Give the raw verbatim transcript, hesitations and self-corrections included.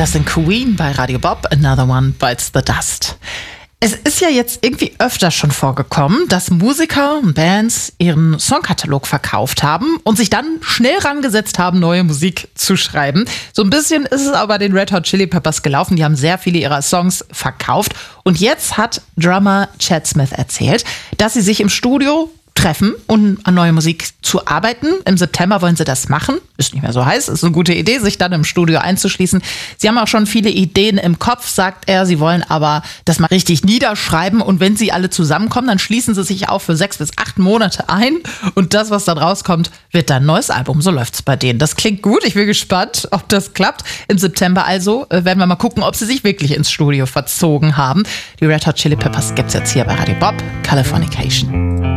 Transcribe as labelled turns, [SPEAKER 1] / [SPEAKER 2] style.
[SPEAKER 1] Das sind Queen bei Radio Bob, Another One Bites the Dust. Es ist ja jetzt irgendwie öfter schon vorgekommen, dass Musiker und Bands ihren Songkatalog verkauft haben und sich dann schnell rangesetzt haben, neue Musik zu schreiben. So ein bisschen ist es aber den Red Hot Chili Peppers gelaufen. Die haben sehr viele ihrer Songs verkauft. Und jetzt hat Drummer Chad Smith erzählt, dass sie sich im Studio treffen, um an neue Musik zu arbeiten. Im September wollen sie das machen. Ist nicht mehr so heiß, ist eine gute Idee, sich dann im Studio einzuschließen. Sie haben auch schon viele Ideen im Kopf, sagt er. Sie wollen aber das mal richtig niederschreiben. Und wenn sie alle zusammenkommen, dann schließen sie sich auch für sechs bis acht Monate ein. Und das, was dann rauskommt, wird dann ein neues Album. So läuft's bei denen. Das klingt gut. Ich bin gespannt, ob das klappt. Im September also äh, werden wir mal gucken, ob sie sich wirklich ins Studio verzogen haben. Die Red Hot Chili Peppers gibt's jetzt hier bei Radio Bob. Californication.